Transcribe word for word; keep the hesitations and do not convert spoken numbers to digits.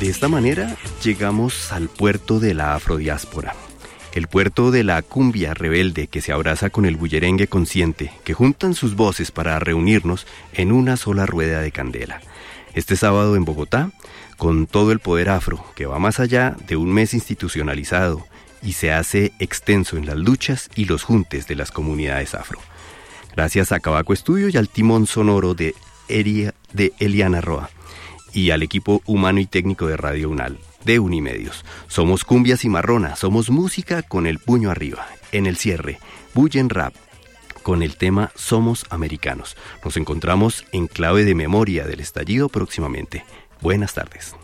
De esta manera llegamos al puerto de la afrodiáspora, el puerto de la cumbia rebelde que se abraza con el bullerengue consciente, que juntan sus voces para reunirnos en una sola rueda de candela. Este sábado en Bogotá, con todo el poder afro, que va más allá de un mes institucionalizado y se hace extenso en las luchas y los juntes de las comunidades afro. Gracias a Cabaco Estudio y al timón sonoro de, Eria, de Eliana Roa y al equipo humano y técnico de Radio Unal, de Unimedios. Somos Cumbia Cimarrona, somos música con el puño arriba. En el cierre, Bullen Rap, con el tema Somos Americanos. Nos encontramos en clave de memoria del estallido próximamente. Buenas tardes.